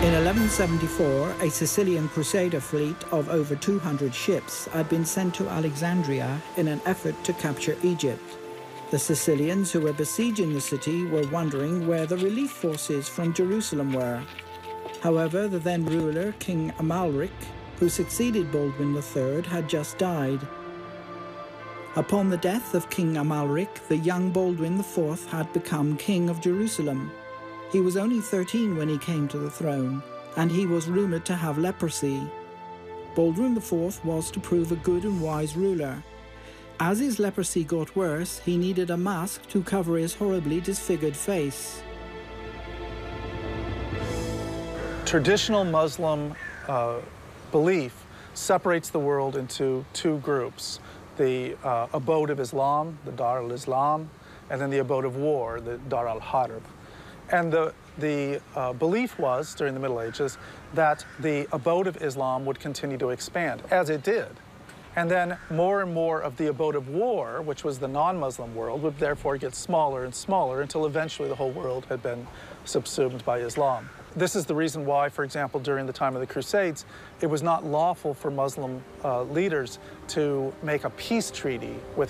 In 1174, a Sicilian crusader fleet of over 200 ships had been sent to Alexandria in an effort to capture Egypt. The Sicilians who were besieging the city were wondering where the relief forces from Jerusalem were. However, the then ruler, King Amalric, who succeeded Baldwin III, had just died. Upon the death of King Amalric, the young Baldwin IV had become king of Jerusalem. He was only 13 when he came to the throne, and he was rumored to have leprosy. Baldwin IV was to prove a good and wise ruler. As his leprosy got worse, he needed a mask to cover his horribly disfigured face. Traditional Muslim belief separates the world into two groups: the abode of Islam, the Dar al-Islam, and then the abode of war, the Dar al-Harb. And the belief was, during the Middle Ages, that the abode of Islam would continue to expand, as it did. And then more and more of the abode of war, which was the non-Muslim world, would therefore get smaller and smaller until eventually the whole world had been subsumed by Islam. This is the reason why, for example, during the time of the Crusades, it was not lawful for Muslim leaders to make a peace treaty with